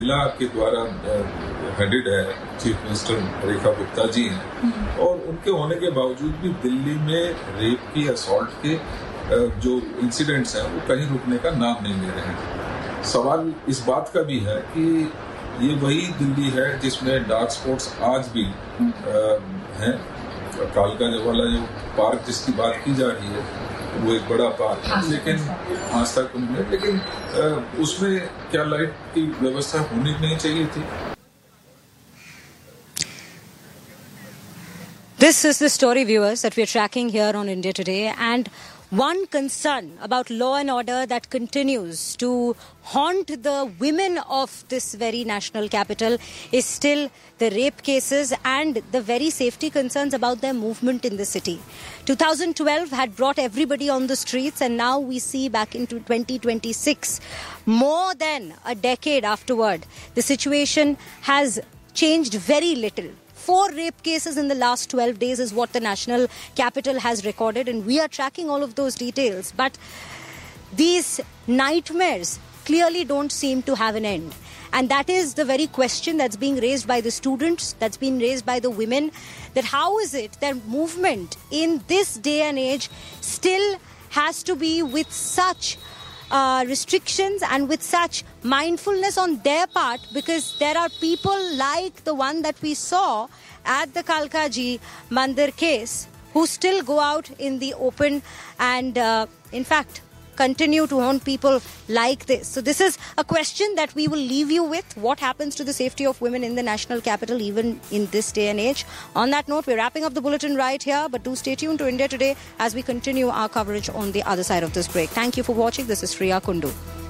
जिला के द्वारा हेडेड है चीफ मिनिस्टर रेखा गुप्ता जी हैं और उनके होने के बावजूद भी दिल्ली में रेप की असॉल्ट के जो इंसिडेंट्स हैं वो कहीं रुकने का नाम नहीं ले रहे हैं। सवाल इस बात का भी है कि ये वही दिल्ली है जिसमें डार्क स्पॉट्स आज भी हैं। कालका वाला जो पार्क जिसकी बात की जा रही है वो एक बड़ा पार्क है, लेकिन आस्था कुंज में, लेकिन उसमें क्या लाइट की व्यवस्था होनी नहीं चाहिए थी? This is the story, viewers, that we are tracking here on India Today, and one concern about law and order that continues to haunt the women of this very national capital is still the rape cases and the very safety concerns about their movement in the city. 2012 had brought everybody on the streets, and now we see back into 2026, more than a decade afterward, the situation has changed very little. 4 rape cases in the last 12 days is what the national capital has recorded, and we are tracking all of those details. But these nightmares clearly don't seem to have an end. And that is the very question that's being raised by the students, that's been raised by the women, that how is it that movement in this day and age still has to be with such restrictions and with such mindfulness on their part, because there are people like the one that we saw at the Kalkaji Mandir case who still go out in the open and in fact continue to haunt people like this. So this is a question that we will leave you with. What happens to the safety of women in the national capital even in this day and age? On that note, we're wrapping up the bulletin right here, but do stay tuned to India Today as we continue our coverage on the other side of this break. Thank you for watching. This is Shreya Kundu.